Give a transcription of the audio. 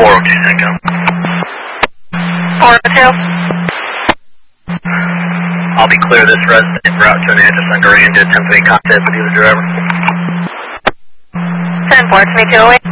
402 Tango. 402. I'll be clear this resident en route to an address on Grand to attempt to make contact with you, the driver. 10-4 to me 208.